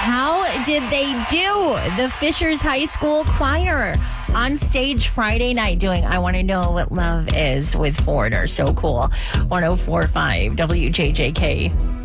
How did they do? The Fishers High School Choir on stage Friday night doing I Want to Know What Love Is with Foreigner. So cool. 104.5 WJJK.